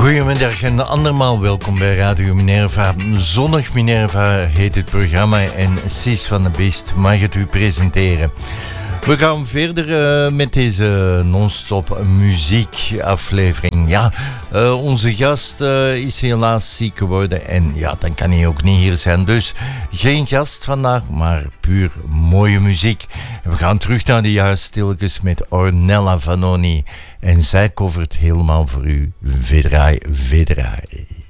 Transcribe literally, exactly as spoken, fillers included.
Goedemiddag en andermaal welkom bij Radio Minerva. Zonnig Minerva heet het programma en Sis van de Beest mag het u presenteren. We gaan verder uh, met deze non-stop muziekaflevering. Ja, uh, onze gast uh, is helaas ziek geworden en ja, dan kan hij ook niet hier zijn. Dus geen gast vandaag, maar puur mooie muziek. We gaan terug naar de jaren stilletjes met Ornella Vanoni. En zij covert helemaal voor u Vedrai Vedrai.